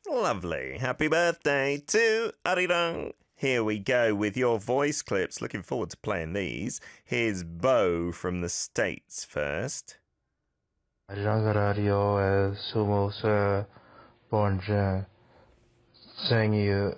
Lovely. Happy birthday to Arirang. Here we go with your voice clips. Looking forward to playing these. Here's Bo from the States first. 아리랑 라디오의 20번째 생일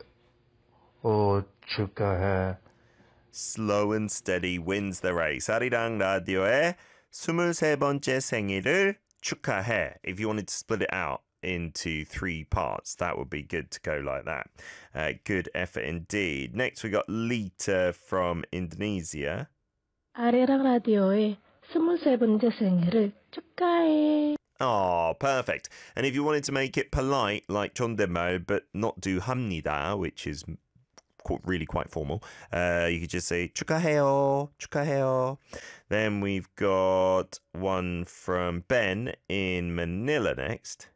축하해. Slow and steady wins the race. 아리랑 라디오의 23번째 생일을 축하해. If you wanted to split it out into 3 parts, that would be good to go like that. Good effort indeed. Next we got Lita from Indonesia. 아리랑 라디오의 23번째 생일을 축하해. Oh, perfect. And if you wanted to make it polite, like 존댓말, but not do 합니다, which is really quite formal, you could just say 축하해요, 축하해요. Then we've got one from Ben in Manila next.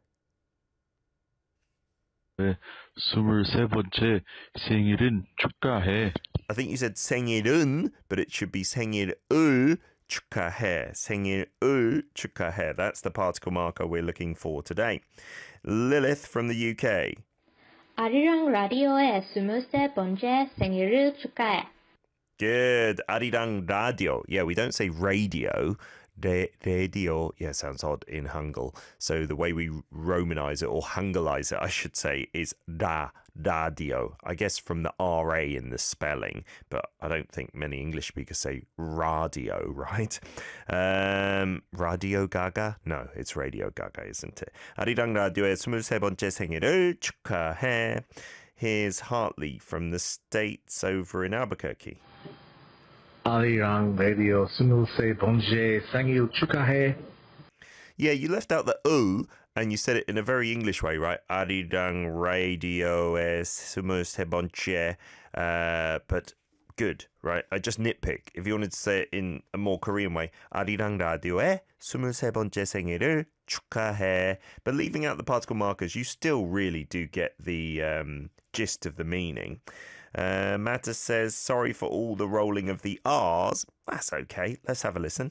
23번째 생일은 축하해. I think you said 생일은, but it should be 생일을 축하해. 생일을 축하해. That's the particle marker we're looking for today. Lilith from the UK. 아리랑 라디오의 23번째 생일을 축하해. Good. 아리랑 라디오. Yeah, we don't say radio. Radio. Yeah, sounds odd in Hangul. So the way we Romanize it, or Hungarize it, I should say, is radio. I guess from the RA in the spelling, but I don't think many English speakers say radio, right? Radio Gaga? No, it's Radio Gaga, isn't it? 아리랑 라디오의 23번째 생일을 축하해. Here's Hartley from the States over in Albuquerque. 아리랑 라디오 23번째 생일 축하해. Yeah, you left out the U and you said it in a very English way, right? 아리랑 라디오의 23번째. But good, right? I just nitpick. If you wanted to say it in a more Korean way, 아리랑 라디오의 23번째 생일을 축하해. But leaving out the particle markers, you still really do get the gist of the meaning. Matta says, sorry for all the rolling of the R's. That's okay. Let's have a listen.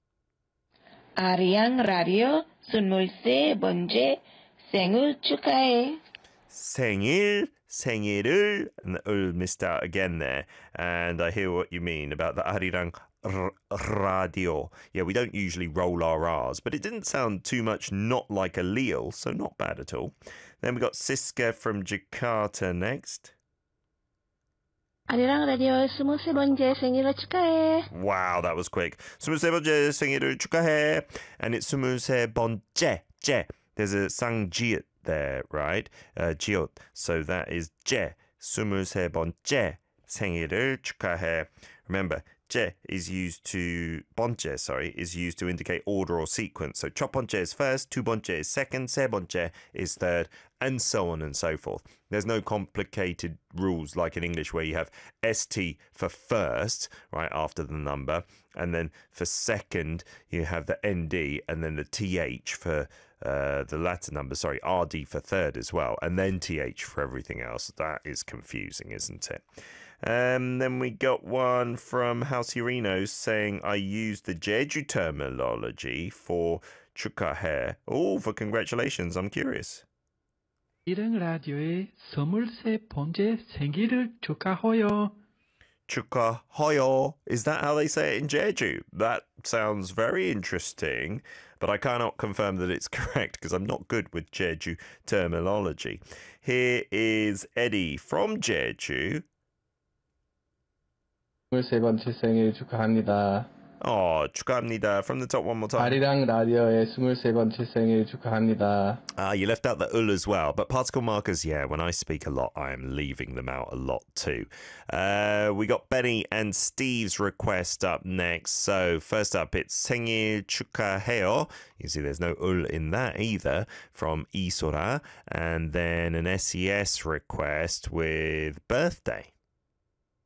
아리랑 라디오 23번째 생일 축하해. 생일을, and the ul missed out again there. And I hear what you mean about the 아리랑 radio. Yeah, we don't usually roll our R's, but it didn't sound too much not like a Leel, so not bad at all. Then we got Siska from Jakarta next. 아리랑 라디오의 23번째 생일을 축하해. Wow, that was quick. 23번째 생일을 축하해. And it's 23번째. There's a 쌍지읒 there, right? 지읒. So that is 제. 23번째 생일을 축하해. Remember, 제 is used to 번째, is used to indicate order or sequence. So 첫 번째 is first, 두 번째 is second, 세 번째 is third, and so on and so forth. There's no complicated rules like in English where you have ST for first, right, after the number, and then for second you have the ND, and then the TH for the latter number, RD for third as well, and then TH for everything else. That is confusing, isn't it? Then we got one from House Urino saying, I used the Jeju terminology for 축하해. Oh, for congratulations. I'm curious. 아리랑 라디오의 23번째 생일을 축하해요. 축하해요. Is that how they say it in Jeju? That sounds very interesting, but I cannot confirm that it's correct because I'm not good with Jeju terminology. Here is Eddie from Jeju. 23번째 생일 축하합니다. Oh, 축하합니다. From the top one more time. 아리랑 라디오의 23번째 생일 축하합니다. You left out the ul as well, but particle markers, yeah, when I speak a lot, I am leaving them out a lot too. We got Benny and Steve's request up next. So first up, it's 생일 축하해요. You see there's no ul in that either, from Isora. And then an SES request with birthday.